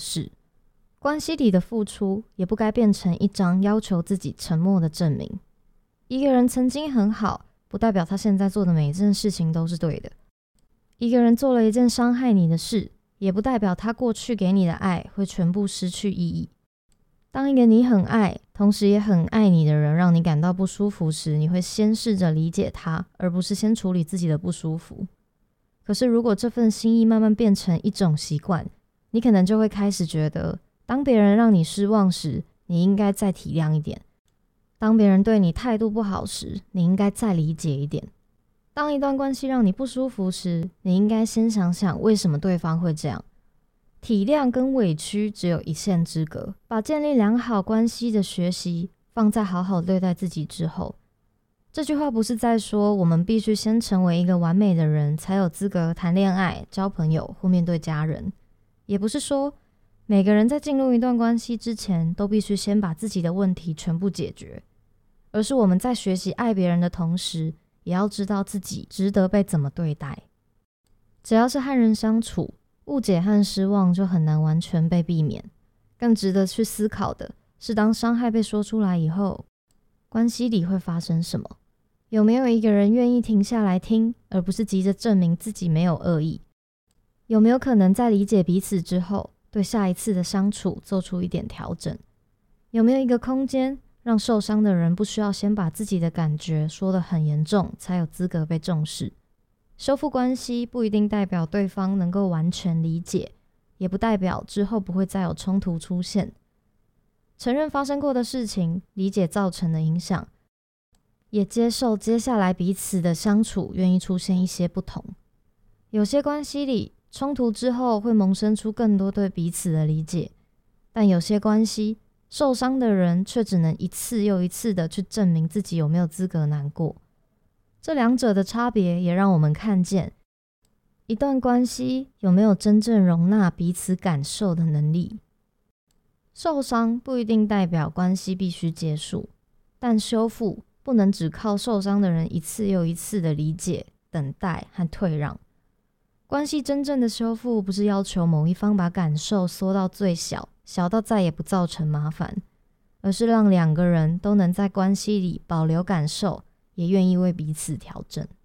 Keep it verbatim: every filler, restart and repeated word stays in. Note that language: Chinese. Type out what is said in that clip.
事。关系里的付出也不该变成一张要求自己沉默的证明。一个人曾经很好，不代表他现在做的每一件事情都是对的。一个人做了一件伤害你的事，也不代表他过去给你的爱会全部失去意义。当一个你很爱，同时也很爱你的人让你感到不舒服时，你会先试着理解他，而不是先处理自己的不舒服。可是如果这份心意慢慢变成一种习惯，你可能就会开始觉得，当别人让你失望时，你应该再体谅一点；当别人对你态度不好时，你应该再理解一点；当一段关系让你不舒服时，你应该先想想为什么对方会这样。体谅跟委屈只有一线之隔，把建立良好关系的学习放在好好对待自己之后。这句话不是在说我们必须先成为一个完美的人，才有资格谈恋爱、交朋友或面对家人，也不是说每个人在进入一段关系之前都必须先把自己的问题全部解决，而是我们在学习爱别人的同时，也要知道自己值得被怎么对待。只要是和人相处，误解和失望就很难完全被避免。更值得去思考的是，当伤害被说出来以后，关系里会发生什么？有没有一个人愿意停下来听，而不是急着证明自己没有恶意？有没有可能在理解彼此之后，对下一次的相处做出一点调整？有没有一个空间，让受伤的人不需要先把自己的感觉说得很严重，才有资格被重视？修复关系不一定代表对方能够完全理解，也不代表之后不会再有冲突出现。承认发生过的事情，理解造成的影响，也接受接下来彼此的相处愿意出现一些不同。有些关系里，冲突之后会萌生出更多对彼此的理解，但有些关系，受伤的人却只能一次又一次的去证明自己有没有资格难过。这两者的差别也让我们看见，一段关系有没有真正容纳彼此感受的能力。受伤不一定代表关系必须结束，但修复不能只靠受伤的人一次又一次的理解、等待和退让。关系真正的修复不是要求某一方把感受缩到最小，小到再也不造成麻烦，而是让两个人都能在关系里保留感受，也愿意为彼此调整。